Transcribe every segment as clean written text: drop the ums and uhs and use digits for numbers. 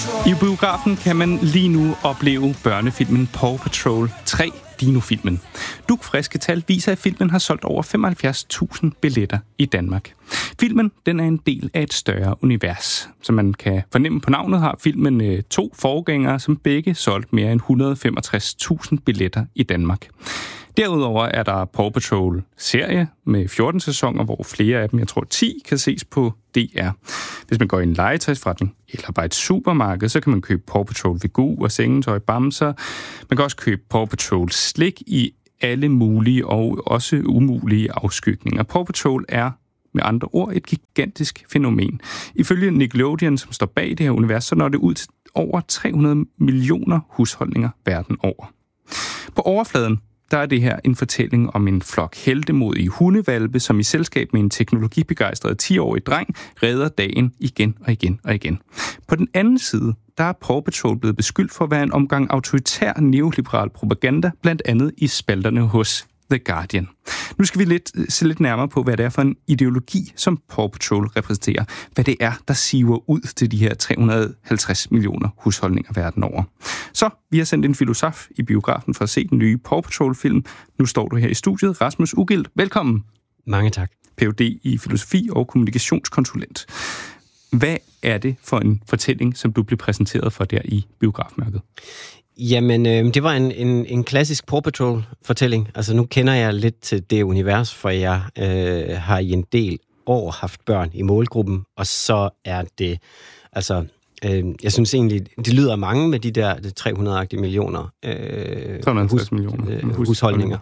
I biografen kan man lige nu opleve børnefilmen Paw Patrol 3, Dino-filmen. Dugfriske tal viser, at filmen har solgt over 75.000 billetter i Danmark. Filmen den er en del af et større univers. Som man kan fornemme på navnet, har filmen 2 forgængere, som begge solgt mere end 165.000 billetter i Danmark. Derudover er der Paw Patrol-serie med 14 sæsoner, hvor flere af dem, jeg tror 10, kan ses på DR. Hvis man går i en legetøjsforretning eller bare et supermarked, så kan man købe Paw Patrol-figurer, sengetøj, bamser. Man kan også købe Paw Patrol-slik i alle mulige og også umulige afskygninger. Paw Patrol er med andre ord et gigantisk fænomen. Ifølge Nickelodeon, som står bag det her univers, så når det ud til over 300 millioner husholdninger verden over. På overfladen der er det her en fortælling om en flok heltemodige hundevalpe, som i selskab med en teknologibegejstret 10-årig dreng redder dagen igen og igen og igen. På den anden side, der er Paw Patrol blevet beskyldt for at være en omgang autoritær neoliberal propaganda, blandt andet i spalterne hos The Guardian. Nu skal vi se lidt nærmere på, hvad det er for en ideologi, som Paw Patrol repræsenterer. Hvad det er, der siver ud til de her 350 millioner husholdninger verden over. Så vi har sendt en filosof i biografen for at se den nye Paw Patrol-film. Nu står du her i studiet. Rasmus Ugilt, velkommen. Mange tak. Ph.D. i filosofi og kommunikationskonsulent. Hvad er det for en fortælling, som du blev præsenteret for der i biografmørket? Jamen, det var en klassisk Paw Patrol-fortælling. Altså, nu kender jeg lidt til det univers, for jeg har i en del år haft børn i målgruppen, og så er det, altså, jeg synes egentlig, det lyder mange med de der 300-agtige millioner, 350 millioner husholdninger.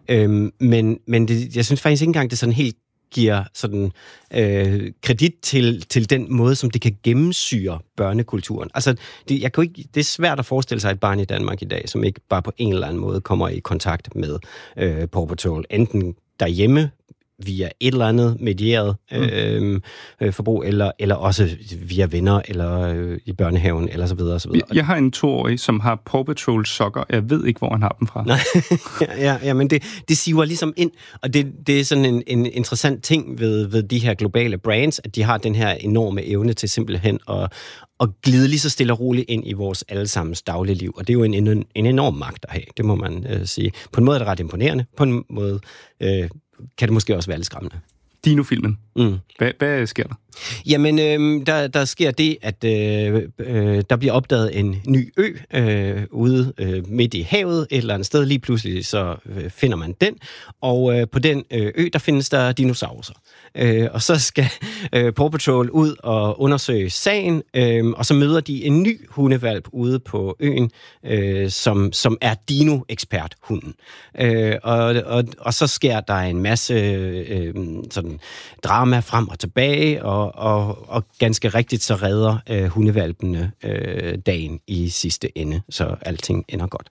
Men det, jeg synes faktisk ikke engang, det sådan helt giver sådan kredit til den måde, som det kan gennemsyre børnekulturen. Altså, det er svært at forestille sig et barn i Danmark i dag, som ikke bare på en eller anden måde kommer i kontakt med Paw Patrol. Enten derhjemme, via et eller andet medieret forbrug, eller også via venner, eller i børnehaven, eller så videre, og så videre. Jeg har en 2-årig, som har Paw Patrol sokker. Jeg ved ikke, hvor han har dem fra. Nej, ja, men det siver ligesom ind, og det er sådan en interessant ting ved de her globale brands, at de har den her enorme evne til simpelthen at glide lige så stille og roligt ind i vores allesammens dagligliv, og det er jo en enorm magt at have, det må man sige. På en måde er det ret imponerende, på en måde kan det måske også være lidt skræmmende. Dino-filmen. Hvad sker der? Jamen, der sker det, at der bliver opdaget en ny ø ude midt i havet, et eller andet sted. Lige pludselig så finder man den, og på den ø, der findes der dinosaurer. Og så skal Paw Patrol ud og undersøge sagen, og så møder de en ny hundevalp ude på øen, som er dino-ekspert-hunden. Og så sker der en masse sådan drama frem og tilbage, og ganske rigtigt så redder hundevalpene dagen i sidste ende, så alting ender godt.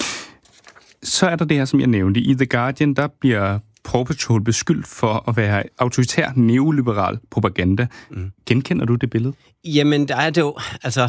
Så er der det her, som jeg nævnte. I The Guardian, der bliver Paw Patrol beskyldt for at være autoritær neoliberal propaganda. Genkender du det billede? Jamen, der er det jo, altså,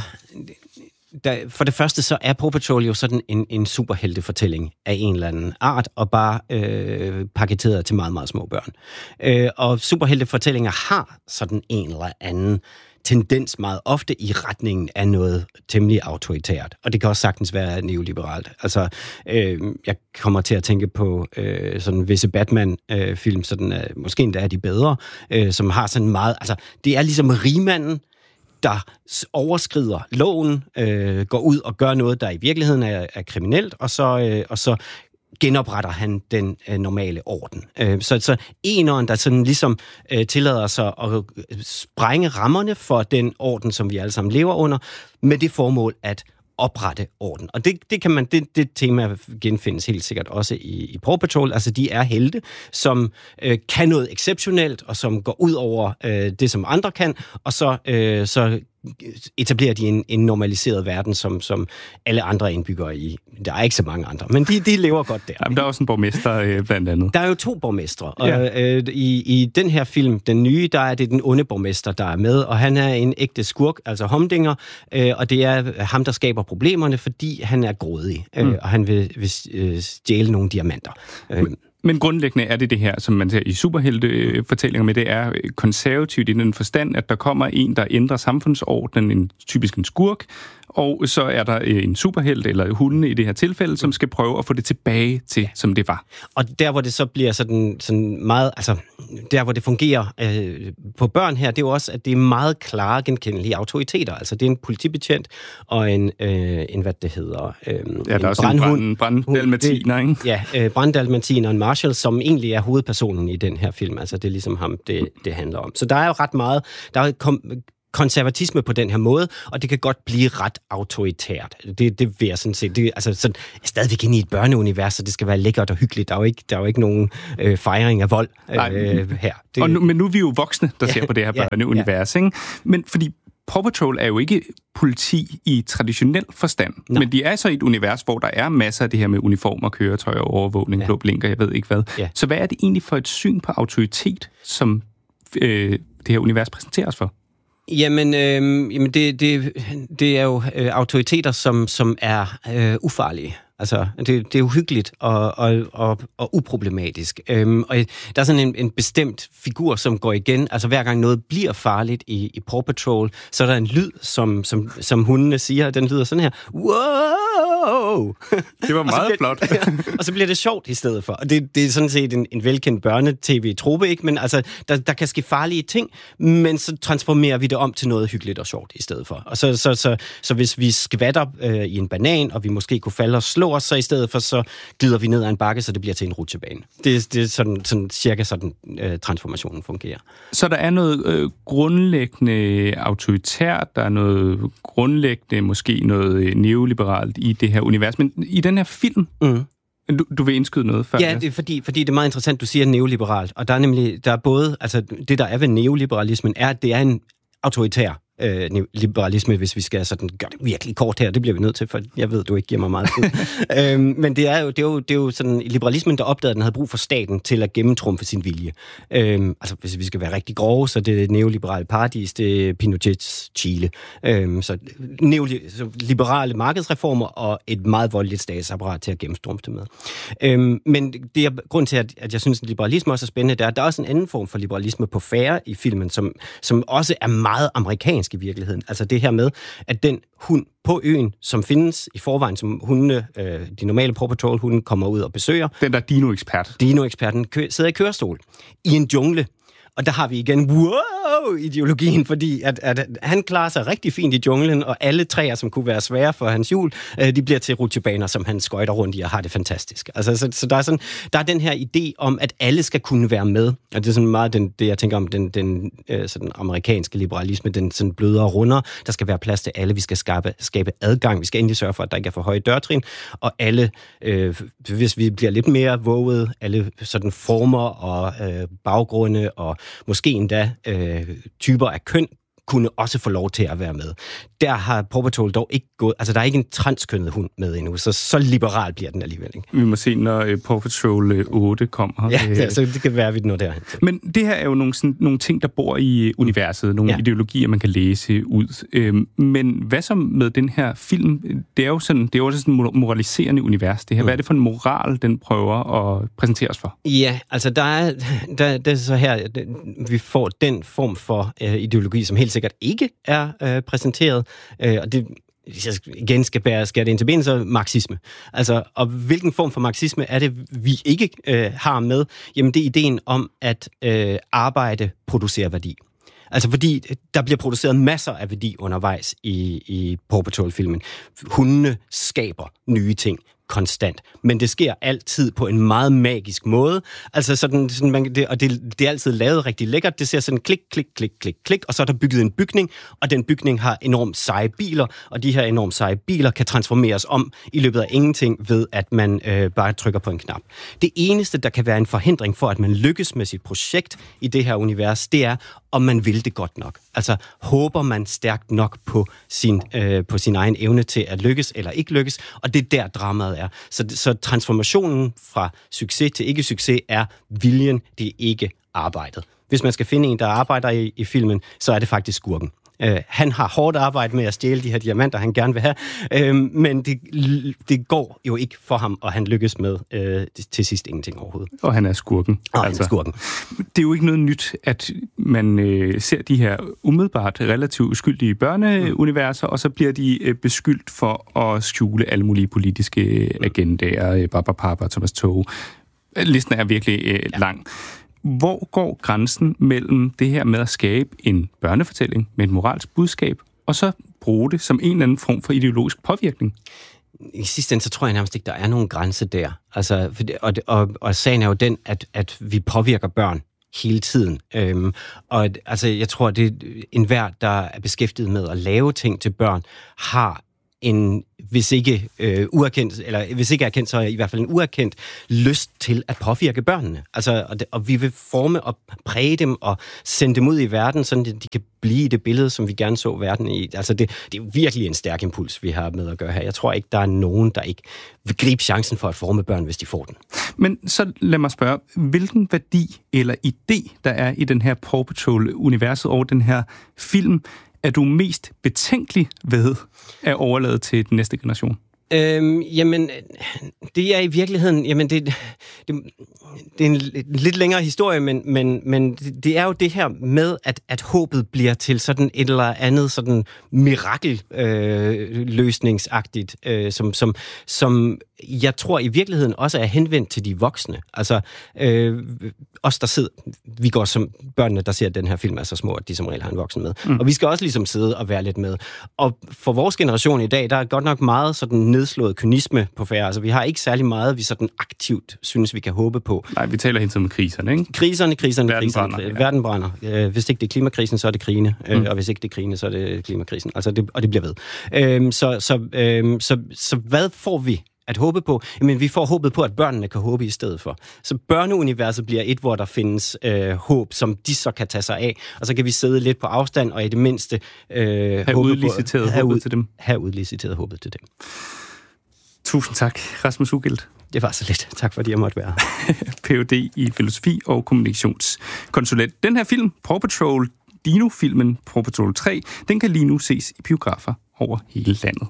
for det første så er Paw Patrol jo sådan en superheltefortælling af en eller anden art, og bare paketeret til meget, meget små børn. Og superheltefortællinger har sådan en eller anden tendens meget ofte i retningen af noget temmelig autoritært. Og det kan også sagtens være neoliberalt. Altså, jeg kommer til at tænke på sådan visse Batman-film, sådan, måske endda er de bedre, som har sådan meget, altså, det er ligesom rigmanden, der overskrider loven, går ud og gør noget, der i virkeligheden er kriminelt, og så genopretter han den normale orden. Så eneren, der sådan ligesom tillader sig at sprænge rammerne for den orden, som vi alle sammen lever under, med det formål at oprette orden. Og det tema genfindes helt sikkert også i Paw Patrol. Altså, de er helte, som kan noget exceptionelt, og som går ud over det, som andre kan, og så etablerer de en normaliseret verden, som alle andre indbyggere i. Der er ikke så mange andre, men de lever godt der. Jamen, der er også en borgmester blandt andet. Der er jo 2 borgmestre, og i den her film, den nye, der er det den onde borgmester, der er med, og han er en ægte skurk, altså Humdinger, og det er ham, der skaber problemerne, fordi han er grådig, og han vil stjæle nogle diamanter. Men grundlæggende er det her, som man ser i superheltefortællinger med, det er konservativt i den forstand, at der kommer en, der ændrer samfundsordenen, typisk en skurk, og så er der en superhelt, eller hundene i det her tilfælde, som skal prøve at få det tilbage til, som det var. Og der, hvor det så bliver sådan meget, altså der, hvor det fungerer på børn her, det er jo også, at det er meget klare, genkendelige autoriteter. Altså det er en politibetjent og en hvad det hedder, der er også en branddalmatiner, ikke? Ja, branddalmatiner og en marshal, som egentlig er hovedpersonen i den her film. Altså det er ligesom ham, det handler om. Så der er jo ret meget, der er konservatisme på den her måde, og det kan godt blive ret autoritært. Det vil jeg sådan set. Det er sådan, stadigvæk inde i et børneunivers, så det skal være lækkert og hyggeligt. Der er jo ikke nogen fejring af vold her. Men nu er vi jo voksne, der ser på det her børneunivers, ikke? Men fordi Paw Patrol er jo ikke politi i traditionel forstand, men de er så i et univers, hvor der er masser af det her med uniformer, køretøjer, overvågning, blå blinker, jeg ved ikke hvad. Ja. Så hvad er det egentlig for et syn på autoritet, som det her univers præsenteres for? Jamen det er jo autoriteter, som er ufarlige. Altså, det er uhyggeligt og uproblematisk. Og der er sådan en bestemt figur, som går igen. Altså, hver gang noget bliver farligt i Paw Patrol, så er der en lyd, som hundene siger. Den lyder sådan her. Wow! Det var meget flot. Og så bliver det sjovt i stedet for. Og det er sådan set en velkendt børne-tv-trope, ikke? Men altså, der kan ske farlige ting, men så transformerer vi det om til noget hyggeligt og sjovt i stedet for. Og så hvis vi skvatter i en banan, og vi måske kunne falde og slå os, så i stedet for, så glider vi ned ad en bakke, så det bliver til en rutsjebane. Det er sådan cirka sådan transformationen fungerer. Så der er noget grundlæggende autoritært, der er noget grundlæggende, måske noget neoliberalt i det her univers. Men i den her film, du vil indskyde noget før? Ja, det er fordi det er meget interessant, du siger neoliberalt. Og der er både, altså det der er ved neoliberalismen, er, at det er en autoritær liberalisme, hvis vi skal sådan gøre det virkelig kort her. Det bliver vi nødt til, for jeg ved, du ikke giver mig meget tid. Men det er jo sådan liberalismen, der opdagede, at den havde brug for staten til at gennemtrumfe sin vilje. Altså, hvis vi skal være rigtig grove, så det er neoliberale paradis, det er Pinochets Chile. Så liberale markedsreformer og et meget voldeligt statsapparat til at gennemtrumfe det med. Men det er grund til, at jeg synes, at liberalisme også er spændende. Der er også en anden form for liberalisme på færre i filmen, som også er meget amerikansk i virkeligheden. Altså det her med, at den hund på øen, som findes i forvejen, som hundene, de normale Paw Patrol-hunde kommer ud og besøger. Den der dino-ekspert. Dino-eksperten sidder i kørestol i en jungle. Og der har vi igen, wow-ideologien, fordi at han klarer sig rigtig fint i junglen, og alle træer, som kunne være svære for hans hjul, de bliver til rutsjebaner, som han skøjter rundt i og har det fantastisk. Altså, så der er den her idé om, at alle skal kunne være med. Og det er sådan meget det jeg tænker om den sådan amerikanske liberalisme, den sådan blødere runder. Der skal være plads til alle. Vi skal skabe adgang. Vi skal endelig sørge for, at der ikke er for høje dørtrin. Og alle, hvis vi bliver lidt mere våget, alle sådan former og baggrunde og måske endda typer af køn kunne også få lov til at være med. Der har Paw Patrol dog ikke gået... Altså, der er ikke en transkønnet hund med endnu, så liberal bliver den alligevel, ikke? Vi må se, når Paw Patrol 8 kommer. Ja, så det kan være, at vi når derhen. Men det her er jo nogle ting, der bor i universet, nogle ideologier, man kan læse ud. Men hvad så med den her film? Det er jo sådan et moraliserende univers, det her. Hvad er det for en moral, den prøver at præsentere os for? Ja, altså, der er så her, vi får den form for ideologi, som helt sikkert ikke er præsenteret. Og det, hvis jeg igen skal det ind til benet, så marxisme. Altså, og hvilken form for marxisme er det, vi ikke har med? Jamen, det er ideen om, at arbejde producerer værdi. Altså, fordi der bliver produceret masser af værdi undervejs i Paw Patrol-filmen. Hundene skaber nye ting konstant, men det sker altid på en meget magisk måde. Altså sådan det er altid lavet rigtig lækkert. Det ser sådan klik, klik, klik, klik, klik, og så er der bygget en bygning, og den bygning har enormt seje biler, og de her enormt seje biler kan transformeres om i løbet af ingenting ved, at man bare trykker på en knap. Det eneste, der kan være en forhindring for, at man lykkes med sit projekt i det her univers, det er, om man vil det godt nok. Altså, håber man stærkt nok på sin egen evne til at lykkes eller ikke lykkes, og det er der dramaet er. Så transformationen fra succes til ikke-succes er viljen, det er ikke arbejdet. Hvis man skal finde en, der arbejder i filmen, så er det faktisk skurken. Han har hårdt arbejde med at stjæle de her diamanter, han gerne vil have, men det går jo ikke for ham, og han lykkes med til sidst ingenting overhovedet. Og han er skurken. Han er skurken. Det er jo ikke noget nyt, at man ser de her umiddelbart relativt uskyldige børneuniverser, og så bliver de beskyldt for at skjule alle mulige politiske agendaer, Barbapapa, Thomas Tog. Listen er virkelig lang. Hvor går grænsen mellem det her med at skabe en børnefortælling med et moralsk budskab, og så bruge det som en eller anden form for ideologisk påvirkning? I sidste ende, så tror jeg nærmest ikke, der er nogen grænse der. Altså, og sagen er jo den, at vi påvirker børn hele tiden. Altså, jeg tror, at enhver, der er beskæftiget med at lave ting til børn, har en, hvis ikke uerkendt, eller hvis ikke erkendt, så i hvert fald en uerkendt lyst til at påvirke børnene. Altså, og vi vil forme og præge dem og sende dem ud i verden, så de kan blive i det billede, som vi gerne så verden i. Altså, det er jo virkelig en stærk impuls, vi har med at gøre her. Jeg tror ikke, der er nogen, der ikke vil gribe chancen for at forme børn, hvis de får den. Men så lad mig spørge, hvilken værdi eller idé, der er i den her Paw Patrol-universet og den her film, er du mest betænkelig ved at overlade til den næste generation? Jamen, det er i virkeligheden, jamen det er en lidt længere historie, men det er jo det her med, at håbet bliver til sådan et eller andet sådan mirakelløsningsagtigt, som jeg tror i virkeligheden også er henvendt til de voksne. Altså, os der sidder, vi går som børnene, der ser den her film, er så små, at de som regel har en voksen med. Og vi skal også ligesom sidde og være lidt med. Og for vores generation i dag, der er godt nok meget sådan nedslået kynisme på færre. Altså, vi har ikke særlig meget, vi sådan aktivt synes, vi kan håbe på. Nej, vi taler hele tiden om kriserne, ikke? Kriserne. Verden brænder. Hvis ikke det er klimakrisen, så er det krigene. Og hvis ikke det er krigene, så er det klimakrisen. Altså, og det bliver ved. Så hvad får vi at håbe på? Men vi får håbet på, at børnene kan håbe i stedet for. Så børneuniverset bliver et, hvor der findes håb, som de så kan tage sig af, og så kan vi sidde lidt på afstand, og i det mindste have udliciteret håbet til dem. Have udliciteret håbet til dem. Tusind tak, Rasmus Ugilt. Det var så lidt. Tak fordi jeg måtte være. Ph.D. i filosofi og kommunikationskonsulent. Den her film, Paw Patrol, Dino-filmen Paw Patrol 3, den kan lige nu ses i biografer over hele landet.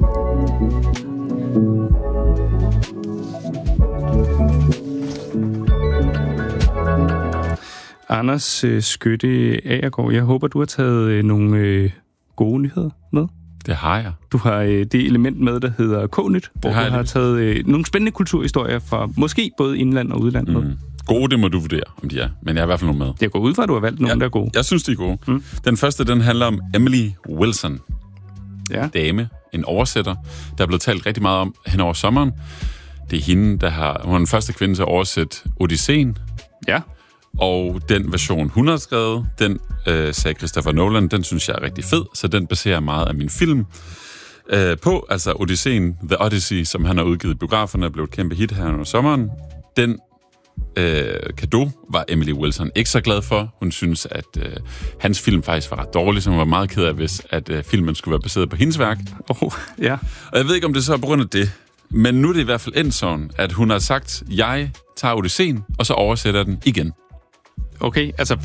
Anders Skytte Agergaard, jeg håber, du har taget nogle gode nyheder med. Det har jeg. Du har det element med, der hedder K-nyt, hvor du har taget nogle spændende kulturhistorier fra måske både indland og udland med. Gode, det må du vurdere, om de er. Men jeg har i hvert fald nogle med. Jeg går ud fra, at du har valgt nogle, der er gode. Jeg synes, de er gode. Den første, den handler om Emily Wilson. Ja. Dame, en oversætter, der er blevet talt rigtig meget om hen over sommeren. Det er hende, hun er den første kvinde til at oversætte Odysseen. Ja. Og den version, hun har skrevet, den sagde Christopher Nolan, den synes jeg er rigtig fed, så den baserer meget af min film på. Altså Odysseen, The Odyssey, som han har udgivet i biograferne, blev et kæmpe hit her under sommeren. Den cadeau var Emily Wilson ikke så glad for. Hun synes, at hans film faktisk var ret dårlig, så hun var meget ked af, hvis at filmen skulle være baseret på hendes værk. Ja. Og jeg ved ikke, om det så er på grund af det, men nu er det i hvert fald endt sådan, at hun har sagt, jeg tager Odysseen, og så oversætter den igen. Okay, altså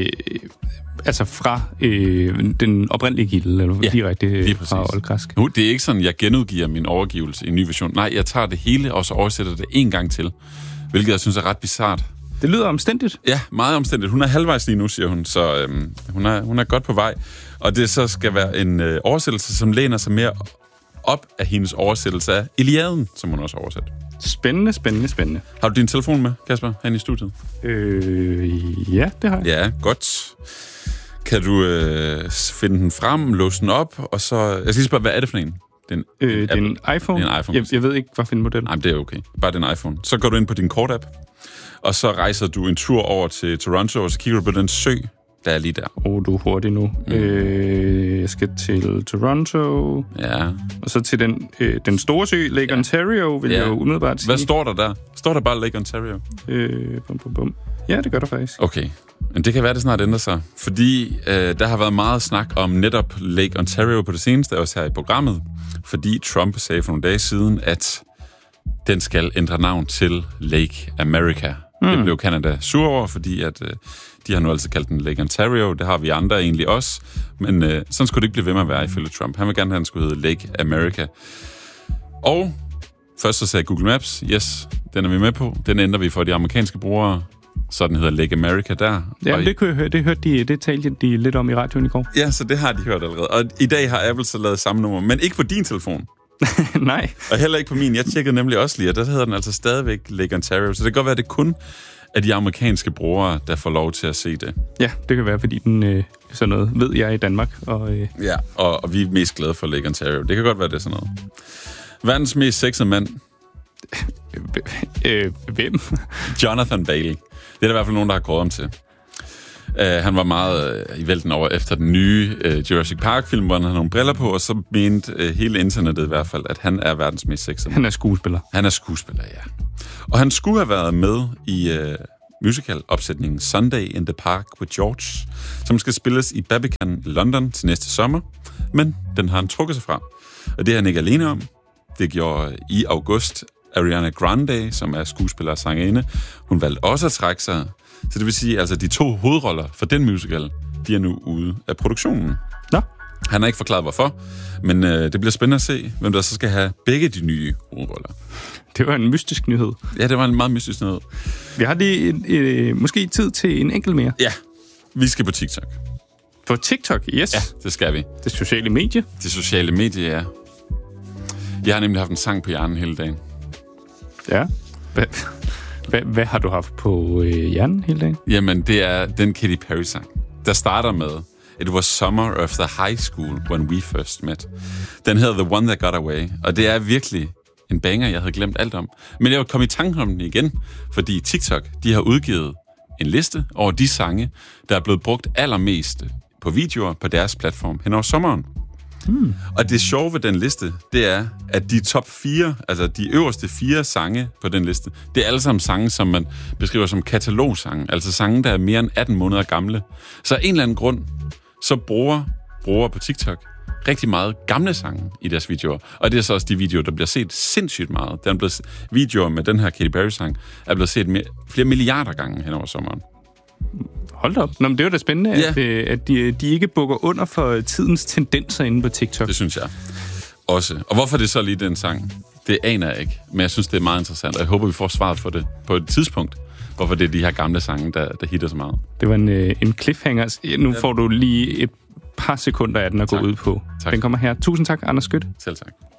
fra den oprindelige kilde, eller direkte fra oldgræsk. Nu, det er ikke sådan, jeg genudgiver min overgivelse i en ny version. Nej, jeg tager det hele, og så oversætter det en gang til, hvilket jeg synes er ret bizart. Det lyder omstændigt. Ja, meget omstændigt. Hun er halvvejs lige nu, siger hun, så hun er godt på vej. Og det så skal være en oversættelse, som læner sig mere op af hendes oversættelse af Iliaden, som hun også oversat. Spændende. Har du din telefon med, Kasper, herinde i studiet? Ja, det har jeg. Ja, godt. Kan du finde den frem, låse den op, og så... Jeg skal lige spørge, hvad er det for en? Det er en iPhone. Det er en iPhone. Jeg ved ikke, hvad for en model. Nej, det er okay. Bare den iPhone. Så går du ind på din kort-app, og så rejser du en tur over til Toronto, og så kigger du på den sø, der er lige der. Du er hurtig nu. Jeg skal til Toronto. Ja. Og så til den store sø, Lake Ontario, vil jeg jo umiddelbart sige. Hvad står der der? Står der bare Lake Ontario? Ja, det gør der faktisk. Okay. Men det kan være, det snart ændrer sig. Fordi der har været meget snak om netop Lake Ontario på det seneste, også her i programmet. Fordi Trump sagde for nogle dage siden, at den skal ændre navn til Lake America. Det blev Canada sur over, fordi at, de har nu altså kaldt den Lake Ontario. Det har vi andre egentlig også. Men sådan skulle det ikke blive ved med at være ifølge Trump. Han vil gerne have, at den skulle hedde Lake America. Og først så sagde Google Maps, yes, den er vi med på. Den ændrer vi for de amerikanske brugere. Så den hedder Lake America der. Ja, det kunne jeg høre. Det talte de lidt om i radioen i går. Ja, så det har de hørt allerede. Og i dag har Apple så lavet samme nummer, men ikke på din telefon. Nej. Og heller ikke på min. Jeg tjekkede nemlig også lige, og der hedder den altså stadigvæk Lake Ontario. Så det kan godt være, at det kun er de amerikanske brugere, der får lov til at se det. Ja, det kan være, fordi den sådan noget ved jeg i Danmark. Ja, og vi er mest glade for Lake Ontario. Det kan godt være, det er sådan noget. Verdens mest sexede mand. Hvem? Jonathan Bailey. Det er der i hvert fald nogen, der har gået om til. Han var meget i vælten over efter den nye Jurassic Park-film, hvor han havde nogle briller på, og så mente hele internettet i hvert fald, at han er verdens mest sexede. Han er skuespiller. Han er skuespiller, ja. Og han skulle have været med i musical-opsætningen Sunday in the Park with George, som skal spilles i Barbican i London til næste sommer, men den har han trukket sig fra. Og det er han ikke alene om. Det gjorde i august Ariana Grande, som er skuespiller og sangerinde. Hun valgte også at trække sig. Så det vil sige, altså de 2 hovedroller for den musical, de er nu ude af produktionen. Nå. Han har ikke forklaret, hvorfor, men det bliver spændende at se, hvem der så skal have begge de nye hovedroller. Det var en mystisk nyhed. Ja, det var en meget mystisk nyhed. Vi har lige måske tid til en enkelt mere. Ja, vi skal på TikTok. På TikTok, yes. Ja, det skal vi. Det sociale medie. Det sociale medie, ja. Jeg har nemlig haft en sang på hjernen hele dagen. Ja. Hvad har du haft på hjernen hele dagen? Jamen, det er den Katy Perry-sang, der starter med It was summer of the high school when we first met. Den hedder The One That Got Away, og det er virkelig en banger, jeg havde glemt alt om. Men jeg kom i tanken om den igen, fordi TikTok, de har udgivet en liste over de sange, der er blevet brugt allermest på videoer på deres platform hen over sommeren. Og det sjove ved den liste, det er, at de top 4, altså de øverste 4 sange på den liste, det er alle sammen sange, som man beskriver som katalogsange, altså sange, der er mere end 18 måneder gamle. Så af en eller anden grund, så bruger på TikTok rigtig meget gamle sange i deres videoer. Og det er så også de videoer, der bliver set sindssygt meget. Videoer med den her Katy Perry-sang er blevet set flere milliarder gange hen over sommeren. Hold da op. Nå, men det er jo da spændende, at de ikke bukker under for tidens tendenser inde på TikTok. Det synes jeg også. Og hvorfor det så lige den sang, det aner jeg ikke. Men jeg synes, det er meget interessant, og jeg håber, vi får svaret for det på et tidspunkt. Hvorfor det er de her gamle sange, der hitter så meget. Det var en cliffhanger. Nu får du lige et par sekunder af den at gå ud på. Tak. Den kommer her. Tusind tak, Anders Skødt. Selv tak.